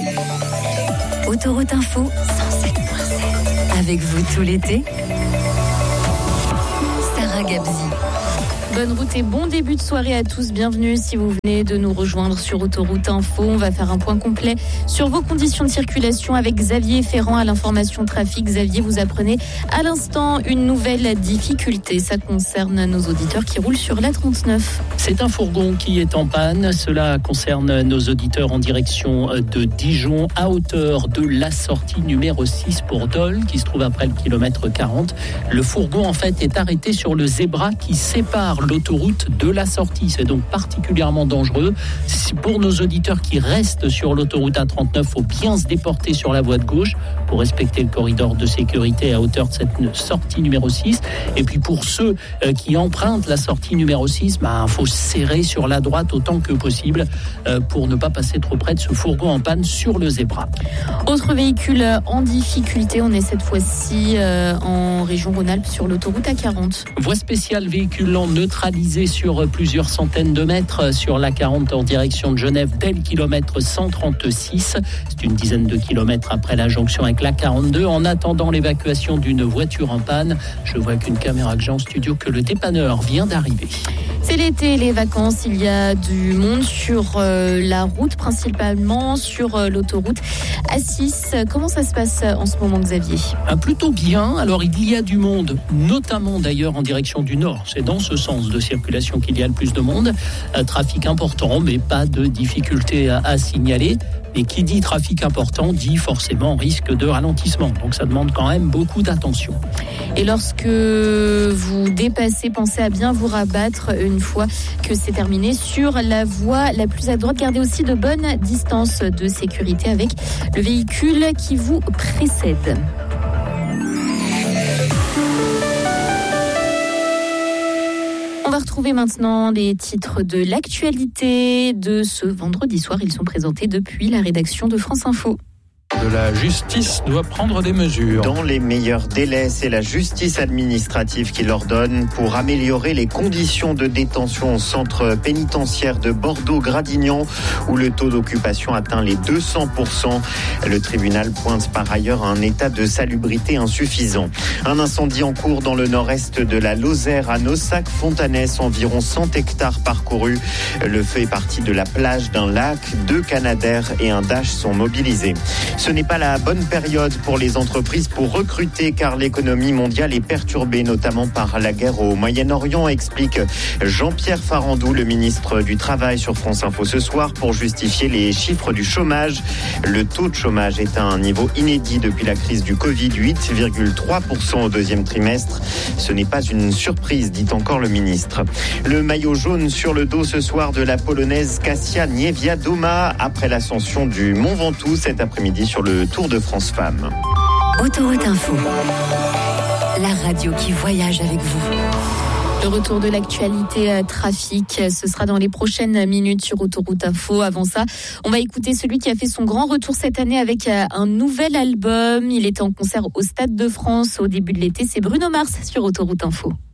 Autoroute Info 107.7. Avec vous tout l'été, Sarah Gabzi. Bonne route et bon début de soirée à tous. Bienvenue si vous venez de nous rejoindre sur Autoroute Info. On va faire un point complet sur vos conditions de circulation avec Xavier Ferrand à l'information trafic. Xavier, vous apprenez à l'instant une nouvelle difficulté. Ça concerne nos auditeurs qui roulent sur l'A39. C'est un fourgon qui est en panne. Cela concerne nos auditeurs en direction de Dijon à hauteur de la sortie numéro 6 pour Dole qui se trouve après le kilomètre 40. Le fourgon en fait est arrêté sur le zébra qui sépare l'autoroute de la sortie. C'est donc particulièrement dangereux. Pour nos auditeurs qui restent sur l'autoroute A39, il faut bien se déporter sur la voie de gauche pour respecter le corridor de sécurité à hauteur de cette sortie numéro 6. Et puis pour ceux qui empruntent la sortie numéro 6, il faut serrer sur la droite autant que possible pour ne pas passer trop près de ce fourgon en panne sur le zébra. Autre véhicule en difficulté, on est cette fois-ci en région Rhône-Alpes sur l'autoroute A40. Voie spéciale véhicule lent neutralisé sur plusieurs centaines de mètres sur l'A40 en direction de Genève dès le kilomètre 136. C'est une dizaine de kilomètres après la jonction avec l'A42. En attendant l'évacuation d'une voiture en panne, je vois qu'une caméra que j'ai en studio que le dépanneur vient d'arriver. C'est l'été, les vacances, il y a du monde sur la route, principalement sur l'autoroute A6. Comment ça se passe en ce moment, Xavier ? Plutôt bien. Alors, il y a du monde, notamment d'ailleurs en direction du nord. C'est dans ce sens de circulation qu'il y a le plus de monde. Trafic important, mais pas de difficulté à signaler. Et qui dit trafic important dit forcément risque de ralentissement. Donc ça demande quand même beaucoup d'attention. Et lorsque vous dépassez, pensez à bien vous rabattre une fois que c'est terminé sur la voie la plus à droite. Gardez aussi de bonnes distances de sécurité avec le véhicule qui vous précède. On va retrouver maintenant les titres de l'actualité de ce vendredi soir. Ils sont présentés depuis la rédaction de France Info. La justice doit prendre des mesures. Dans les meilleurs délais, c'est la justice administrative qui l'ordonne pour améliorer les conditions de détention au centre pénitentiaire de Bordeaux-Gradignan où le taux d'occupation atteint les 200%. Le tribunal pointe par ailleurs un état de salubrité insuffisant. Un incendie en cours dans le nord-est de la Lozère à Nossac-Fontanès, environ 100 hectares parcourus. Le feu est parti de la plage d'un lac. 2 Canadair et un Dash sont mobilisés. Ce n'est pas la bonne période pour les entreprises pour recruter car l'économie mondiale est perturbée, notamment par la guerre au Moyen-Orient, explique Jean-Pierre Farandou, le ministre du Travail sur France Info ce soir pour justifier les chiffres du chômage. Le taux de chômage est à un niveau inédit depuis la crise du Covid, 8,3% au deuxième trimestre. Ce n'est pas une surprise, dit encore le ministre. Le maillot jaune sur le dos ce soir de la Polonaise Kasia Niewiadoma après l'ascension du Mont Ventoux cet après-midi sur le Tour de France Femmes. Autoroute Info, la radio qui voyage avec vous. Le retour de l'actualité trafic, ce sera dans les prochaines minutes sur Autoroute Info. Avant ça, on va écouter celui qui a fait son grand retour cette année avec un nouvel album. Il était en concert au Stade de France au début de l'été. C'est Bruno Mars sur Autoroute Info.